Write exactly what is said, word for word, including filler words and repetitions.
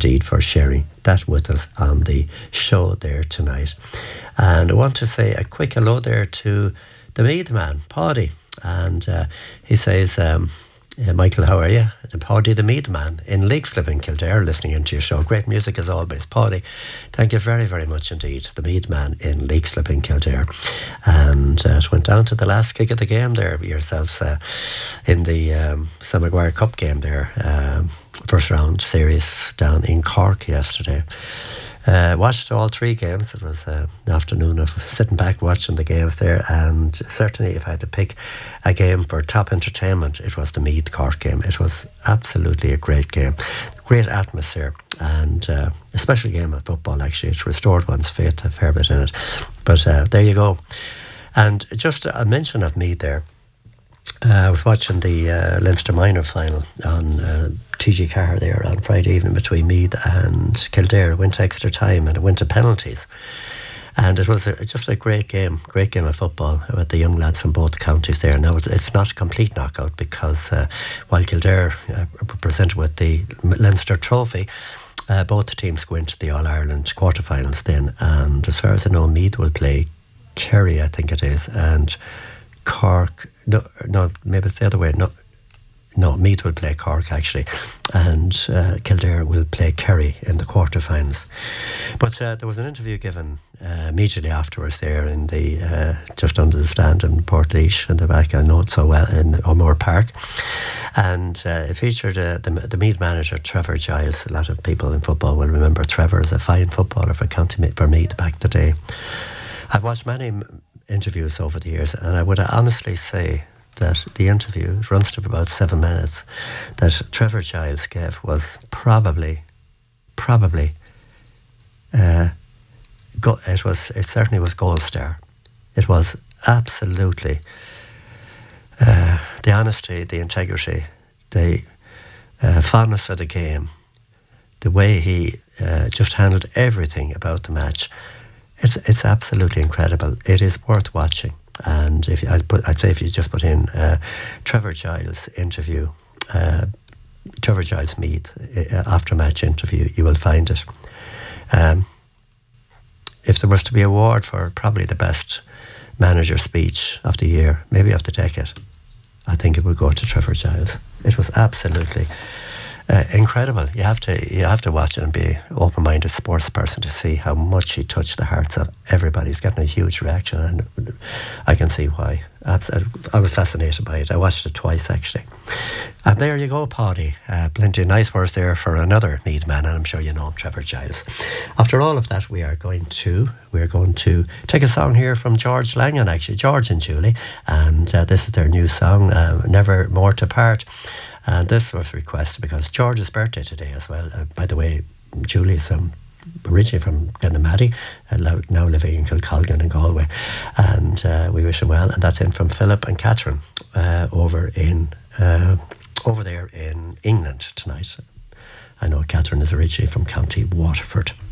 indeed for sharing that with us on the show there tonight. And I want to say a quick hello there to the Meath man, Paddy. And uh, he says, um, uh, Michael, how are you? And Paddy the Meath man in Leixlip in Kildare, listening into your show. Great music as always. Paddy, thank you very, very much indeed. The Meath man in Leixlip in Kildare. And uh, it went down to the last kick of the game there, yourselves, uh, in the um, Sam Maguire Cup game there. Um, first round series down in Cork yesterday. Uh, watched all three games. It was uh, an afternoon of sitting back watching the games there, and certainly if I had to pick a game for top entertainment, it was the Meath Cork game. It was absolutely a great game, great atmosphere, and uh, a special game of football actually. It restored one's faith a fair bit in it, but uh, there you go. And just a mention of Meath there, Uh, I was watching the uh, Leinster Minor final on uh, T G Carr there on Friday evening between Meath and Kildare. It went to extra time and it went to penalties. And it was a, just a great game, great game of football with the young lads from both counties there. Now, it's not a complete knockout because uh, while Kildare uh, presented with the Leinster trophy, uh, both the teams go into the All-Ireland quarterfinals then. And as far as I know, Meath will play Kerry, I think it is, and Cork, no, no, maybe it's the other way. No, no, Meath will play Cork actually, and uh, Kildare will play Kerry in the quarterfinals. But uh, there was an interview given uh, immediately afterwards there in the uh, just under the stand in Portlaoise in the back. I know it so well in O'Moore Park, and uh, it featured uh, the the Meath manager Trevor Giles. A lot of people in football will remember Trevor as a fine footballer for County for Meath back in the day. I've watched many interviews over the years, and I would honestly say that the interview, it runs to about seven minutes, that Trevor Giles gave was probably, probably, uh, go, it was, it certainly was gold star. It was absolutely uh, the honesty, the integrity, the uh, fondness of the game, the way he uh, just handled everything about the match. It's it's absolutely incredible. It is worth watching, and if you, I'd put, I'd say if you just put in uh, Trevor Giles interview, uh, Trevor Giles Meath uh, after match interview, you will find it. Um, if there was to be an award for probably the best manager speech of the year, maybe of the decade, I think it would go to Trevor Giles. It was absolutely Uh, incredible. You have to you have to watch it and be an open-minded sports person to see how much he touched the hearts of everybody. He's getting a huge reaction, and I can see why. I was fascinated by it. I watched it twice actually. And there you go, Paddy. Uh, plenty of nice words there for another Meath man, and I'm sure you know him, Trevor Giles. After all of that, we are going to we are going to take a song here from George Langan, actually, George and Julie, and uh, this is their new song, uh, Never More to Part. And this was requested because George's birthday today as well. Uh, by the way, Julie is um, originally from Glendamaddy, uh, now living in Kilcolgan and Galway. And uh, we wish him well. And that's in from Philip and Catherine uh, over in uh, over there in England tonight. I know Catherine is originally from County Waterford.